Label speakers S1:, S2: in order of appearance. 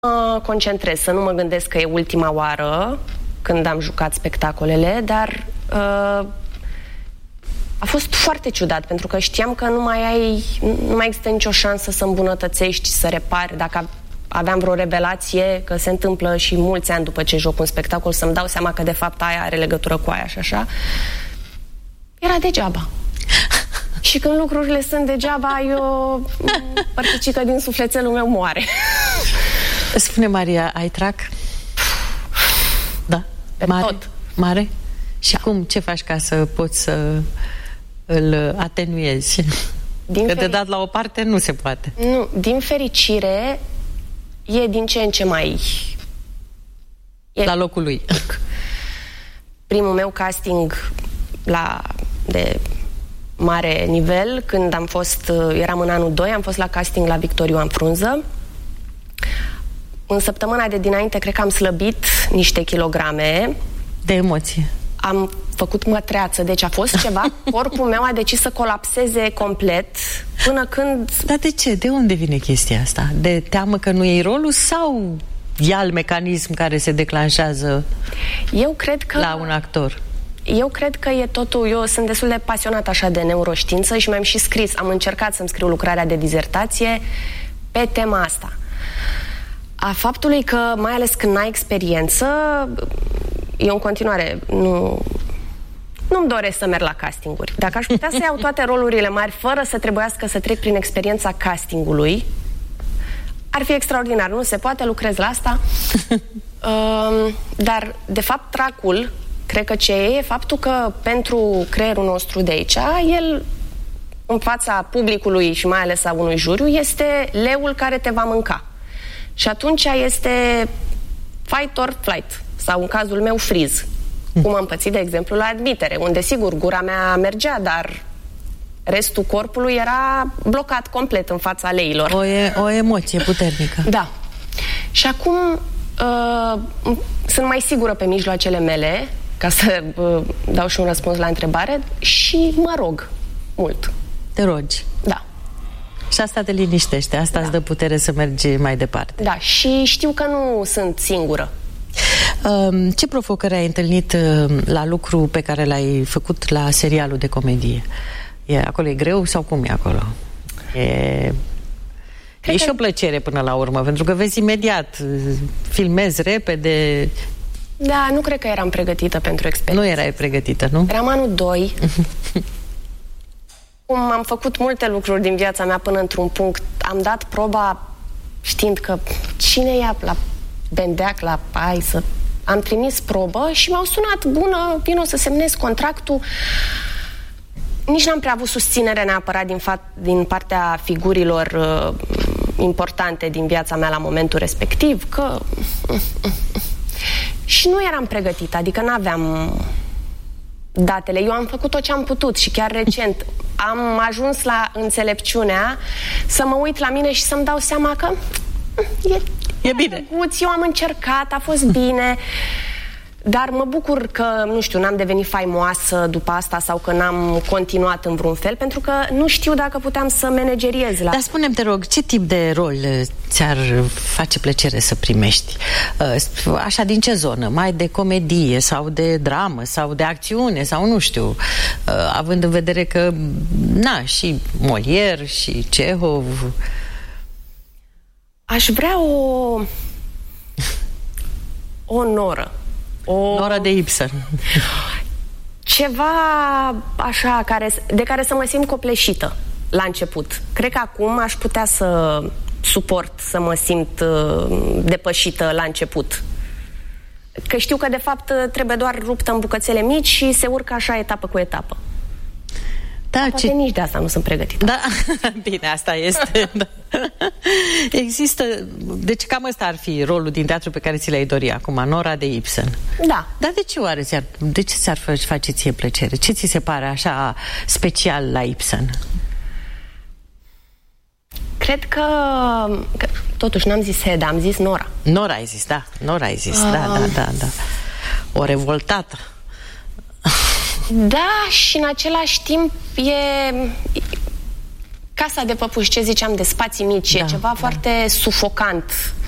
S1: mă concentrez, să nu mă gândesc că e ultima oară când am jucat spectacolele, dar a fost foarte ciudat, pentru că știam că nu mai există nicio șansă să îmbunătățești, să repari. Dacă aveam vreo revelație, că se întâmplă și mulți ani după ce joc un spectacol, să-mi dau seama că de fapt aia are legătură cu aia și așa, era degeaba. Și când lucrurile sunt degeaba, eu părticică din sufletelul meu moare.
S2: Spune, Maria, ai trac? Da? Mare?
S1: Tot.
S2: Mare? Și cum, ce faci ca să poți să îl atenuezi? Că de dat la o parte nu se poate.
S1: Nu, din fericire e din ce în ce mai...
S2: La locul lui.
S1: Primul meu casting de mare nivel, când eram în anul 2, am fost la casting la Victor Ioan Frunză. În săptămâna de dinainte, cred că am slăbit niște kilograme.
S2: De emoție.
S1: Am făcut mătreață, deci a fost ceva. Corpul meu a decis să colapseze complet până când...
S2: Dar de ce? De unde vine chestia asta? De teamă că nu iei rolul sau e alt mecanism care se declanșează la un actor?
S1: Eu cred că e totul... Eu sunt destul de pasionată așa de neuroștiință și mi-am și scris, am încercat să-mi scriu lucrarea de dizertație pe tema asta. A faptului că, mai ales când n-ai experiență, eu în continuare nu-mi doresc să merg la castinguri. Dacă aș putea să iau toate rolurile mari fără să trebuiască să trec prin experiența castingului, ar fi extraordinar. Nu se poate, lucrez la asta. Dar, de fapt, tracul, cred că ce e faptul că pentru creierul nostru de aici, el, în fața publicului și mai ales a unui juriu, este leul care te va mânca. Și atunci este fight or flight, sau în cazul meu freeze. Cum am pățit, de exemplu, la Admitere, unde, sigur, gura mea mergea, dar restul corpului era blocat complet în fața leilor.
S2: O emoție puternică.
S1: Da. Și acum sunt mai sigură pe mijloacele mele, ca să dau și un răspuns la întrebare, și mă rog mult.
S2: Te rogi?
S1: Da.
S2: Și asta te liniștește, asta îți dă putere să mergi mai departe.
S1: Da, și știu că nu sunt singură.
S2: Ce provocări ai întâlnit la lucru pe care l-ai făcut la serialul de comedie? Acolo e greu sau cum e acolo? E și o plăcere până la urmă, pentru că vezi imediat, filmezi repede.
S1: Da, nu cred că eram pregătită pentru experiență.
S2: Nu erai pregătită, nu?
S1: Eram anul 2. Cum am făcut multe lucruri din viața mea până într-un punct, am dat proba știind că cine ia la bendeac, la pai, am trimis probă și m-au sunat, bună, vino să semnez contractul. Nici n-am prea avut susținere neapărat din partea figurilor importante din viața mea la momentul respectiv, că... Și nu eram pregătită, adică n-aveam datele. Eu am făcut tot ce am putut și chiar recent am ajuns la înțelepciunea să mă uit la mine și să-mi dau seama că
S2: e bine.
S1: Eu am încercat, a fost bine, dar mă bucur că, nu știu, n-am devenit faimoasă după asta sau că n-am continuat în vreun fel, pentru că nu știu dacă puteam să manageriez la...
S2: Dar spune-mi, te rog, ce tip de rol ți-ar face plăcere să primești? Așa, din ce zonă? Mai de comedie sau de dramă sau de acțiune sau nu știu, având în vedere că, și Molière și Cehov...
S1: Aș vrea o noră.
S2: Nora de Ibsen.
S1: Ceva așa de care să mă simt copleșită la început. Cred că acum aș putea să suport, să mă simt depășită la început. Că știu că de fapt trebuie doar ruptă în bucățele mici și se urcă așa etapă cu etapă.
S2: Da,
S1: poate nici de asta nu sunt pregătită.
S2: Da, bine, asta este. Da. Există, deci cam ăsta ar fi rolul din teatru pe care ți l-ai dori acum, Nora de Ibsen.
S1: Da.
S2: Dar de ce ți-ar face ție plăcere? Ce ți se pare așa special la Ibsen?
S1: Cred că totuși n-am zis Heda, am zis Nora.
S2: Nora ai zis, da. Nora ai zis, da. O revoltată.
S1: Da, și în același timp e Casa de păpuși, ce ziceam de spații mici, e ceva foarte sufocant